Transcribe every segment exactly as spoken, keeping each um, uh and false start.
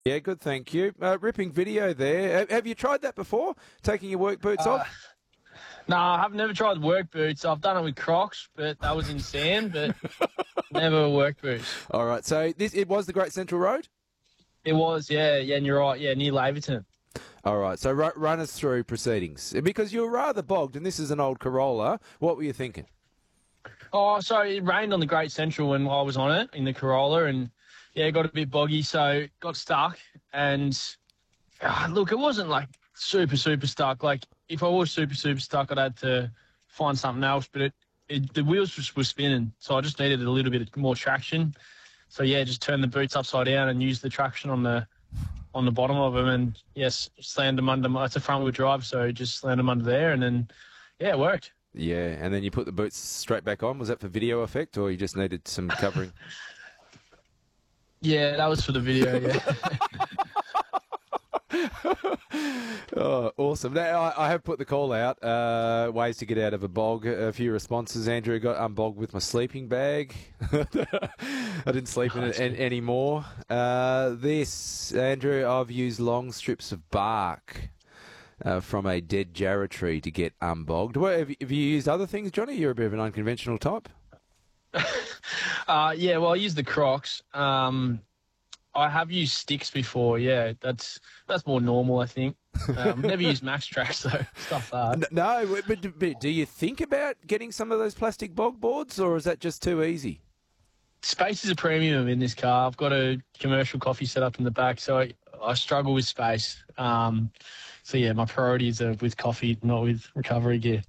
Yeah, good, thank you. Uh, ripping video there. Have, have you tried that before, taking your work boots Uh, off? no, I've never tried work boots. I've done it with Crocs, but that was in sand, but never work boots. All right, so this it was the Great Central Road? It was, yeah, yeah, and you're right, yeah, near Laverton. All right, so ru- run us through proceedings. Because you were rather bogged, and this is an old Corolla. What were you thinking? Oh, so it rained on the Great Central when I was on it in the Corolla, and yeah, it got a bit boggy, so got stuck. And uh, look, it wasn't like super, super stuck. Like if I was super, super stuck, I'd had to find something else. But it, it the wheels just were spinning, so I just needed a little bit more traction. So yeah, just turned the boots upside down and used the traction on the on the bottom of them, and yes, slammed them under. My, it's a front wheel drive, so just slammed them under there, and then yeah, it worked. Yeah, and then you put the boots straight back on. Was that for video effect, or you just needed some covering? Yeah, that was for the video. Yeah. Oh, awesome. Now, I, I have put the call out, uh, ways to get out of a bog. A few responses. Andrew got unbogged with my sleeping bag. I didn't sleep in it an, anymore. Uh, this, Andrew, I've used long strips of bark uh, from a dead jarrah tree to get unbogged. What, have, you, have you used other things, Johnny? You're a bit of an unconventional type. uh, yeah, well, I use the Crocs. Um, I have used sticks before. Yeah, that's that's more normal, I think. Um, never used Max Tracks though. Stuff that. No, but, but do you think about getting some of those plastic bog boards, or is that just too easy? Space is a premium in this car. I've got a commercial coffee set up in the back, so I, I struggle with space. Um, so yeah, my priorities are with coffee, not with recovery gear.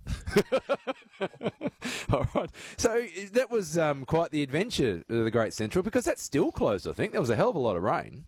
All right. So that was um, quite the adventure, the Great Central, because that's still closed. I think there was a hell of a lot of rain.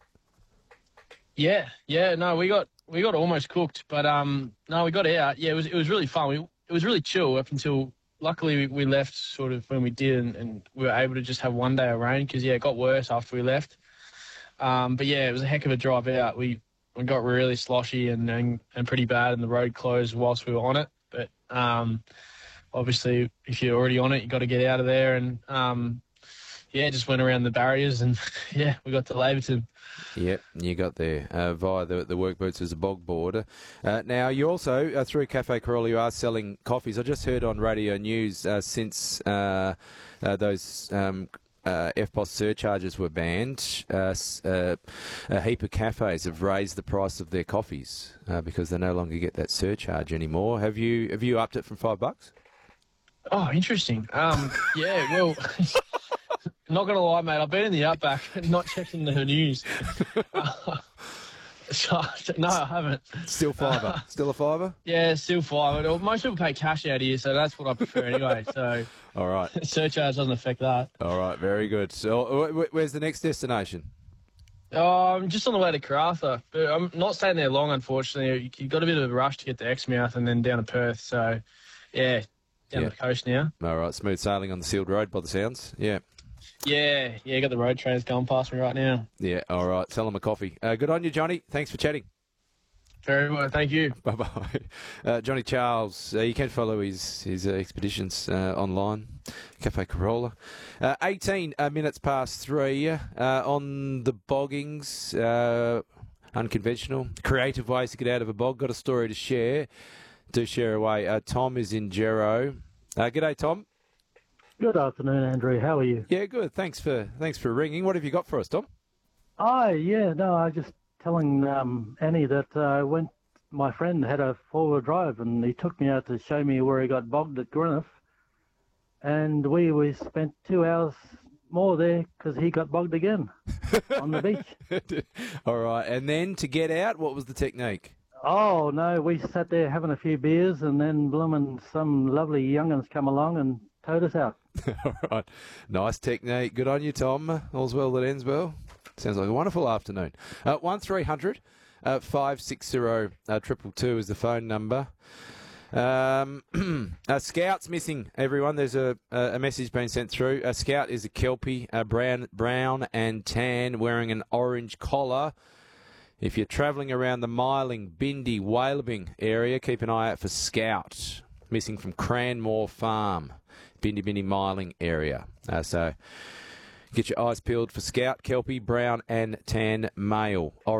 Yeah, yeah. No, we got we got almost cooked, but um, no, we got out. Yeah, it was it was really fun. We, it was really chill up until. Luckily, we, we left sort of when we did, and, and we were able to just have one day of rain because, yeah, it got worse after we left. Um, but, yeah, it was a heck of a drive out. We we got really sloshy and, and, and pretty bad, and the road closed whilst we were on it. But, um, obviously, if you're already on it, you got to get out of there. And, um, yeah, just went around the barriers, and, yeah, we got to Laverton. Yep, you got there uh, via the, the work boots as a bog boarder. Uh, now, you also, uh, through Cafe Corolla, you are selling coffees. I just heard on radio news uh, since uh, uh, those um, uh, F P O S surcharges were banned, uh, uh, a heap of cafes have raised the price of their coffees uh, because they no longer get that surcharge anymore. Have you have you upped it from five bucks? Oh, interesting. Um, yeah, well... Not going to lie, mate, I've been in the Outback, not checking the news. Uh, so, no, I haven't. Still fiver? Still a fiver? Yeah, still five. Most people pay cash out here, so that's what I prefer anyway. So, all right. Surcharge doesn't affect that. All right, very good. So, where's the next destination? Oh, I'm just on the way to Karratha, but I'm not staying there long, unfortunately. You've got a bit of a rush to get to Exmouth and then down to Perth. So, yeah, down yeah. the coast now. All right, smooth sailing on the sealed road by the sounds. Yeah. Yeah, yeah, got the road trains going past me right now. Yeah, all right. Sell them a coffee. Uh, good on you, Johnny. Thanks for chatting. Very well, thank you. Bye-bye. Uh, Johnny Charles, uh, you can follow his, his uh, expeditions uh, online, Cafe Corolla. Uh, eighteen uh, minutes past three uh, on the boggings, uh, unconventional, creative ways to get out of a bog. Got a story to share. Do share away. Uh, Tom is in Gero. Uh, g'day, Tom. Good afternoon, Andrew. How are you? Yeah, good. Thanks for thanks for ringing. What have you got for us, Tom? Oh, yeah. No, I was just telling um, Annie that uh, went. My friend had a four-wheel drive, and he took me out to show me where he got bogged at Greenough, and we we spent two hours more there because he got bogged again on the beach. All right, and then to get out, what was the technique? Oh no, we sat there having a few beers, and then bloomin' some lovely young'uns come along and towed us out. All right. Nice technique. Good on you, Tom. All's well that ends well. Sounds like a wonderful afternoon. Uh, one three hundred five six zero triple two is the phone number. Um, a Scout's missing, everyone. There's a, a message being sent through. A Scout is a Kelpie, a brown, brown and tan, wearing an orange collar. If you're travelling around the Myling, Bindi, Whalebing area, keep an eye out for Scout. Missing from Cranmore Farm. Bindi Bindi Myling area. Uh, so get your eyes peeled for Scout, Kelpie, brown and tan male.